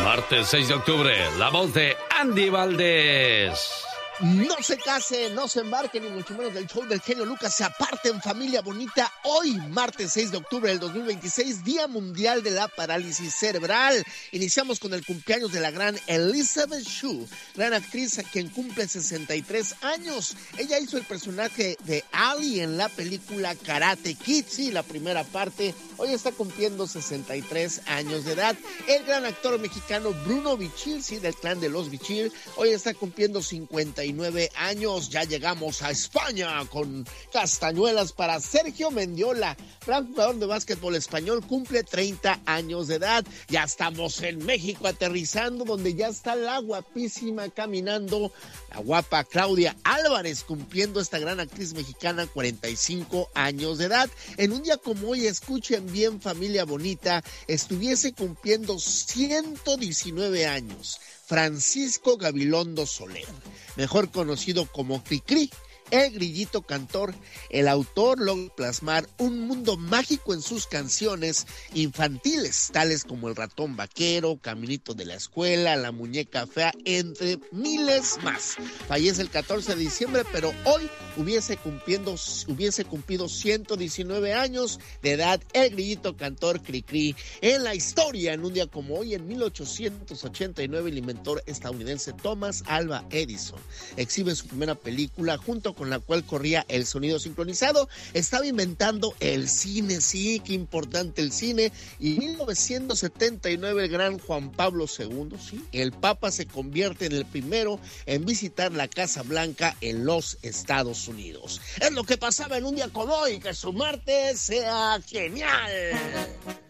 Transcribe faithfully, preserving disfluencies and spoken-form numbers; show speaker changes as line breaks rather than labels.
Martes seis de octubre, la voz de Andy Valdés.
No se case, no se embarque, ni mucho menos del show del genio Lucas. Se aparten, familia bonita. Hoy, martes seis de octubre del dos mil veintiséis, Día Mundial de la Parálisis Cerebral. Iniciamos con el cumpleaños de la gran Elizabeth Shue, gran actriz quien cumple sesenta y tres años. Ella hizo el personaje de Ali en la película Karate Kid, sí, la primera parte. Hoy está cumpliendo sesenta y tres años de edad. El gran actor mexicano Bruno Bichir, sí, del clan de los Bichir, hoy está cumpliendo cincuenta y nueve años. Ya llegamos a España con castañuelas para Sergio Mendiola, gran jugador de básquetbol español, cumple treinta años de edad. Ya estamos en México aterrizando, donde ya está la guapísima caminando, la guapa Claudia Álvarez, cumpliendo esta gran actriz mexicana cuarenta y cinco años de edad. En un día como hoy, escuchen bien, familia bonita, estuviese cumpliendo ciento diecinueve años Francisco Gabilondo Soler, mejor conocido como Cricri, el grillito cantor. El autor logra plasmar un mundo mágico en sus canciones infantiles, tales como El ratón vaquero, Caminito de la escuela, La muñeca fea, entre miles más. Fallece el catorce de diciembre, pero hoy hubiese, cumpliendo, hubiese cumplido ciento diecinueve años de edad el grillito cantor Cricri. En la historia, en un día como hoy, en mil ochocientos ochenta y nueve, el inventor estadounidense Thomas Alva Edison exhibe su primera película, junto con la cual corría el sonido sincronizado. Estaba inventando el cine, sí, qué importante el cine. Y en mil novecientos setenta y nueve, el gran Juan Pablo segundo, sí, el Papa, se convierte en el primero en visitar la Casa Blanca en los Estados Unidos. Es lo que pasaba en un día como hoy. Que su martes sea genial.